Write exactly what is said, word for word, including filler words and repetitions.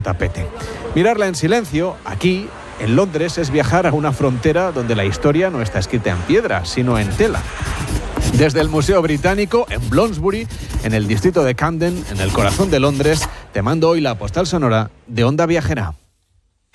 tapete. Mirarla en silencio, aquí, en Londres, es viajar a una frontera donde la historia no está escrita en piedra, sino en tela. Desde el Museo Británico, en Bloomsbury, en el distrito de Camden, en el corazón de Londres, te mando hoy la postal sonora de Onda Viajera.